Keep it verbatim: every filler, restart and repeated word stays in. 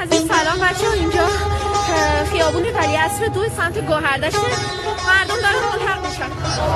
عزیز سلام بچه ها. اینجا خیابون ولیعصر دو سمت گوهردشت، مردم دارن ملحق میشن.